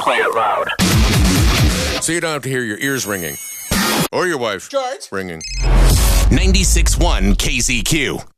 play it loud. So you don't have to hear your ears ringing. Or your wife George? ringing. 96.1 KZQ.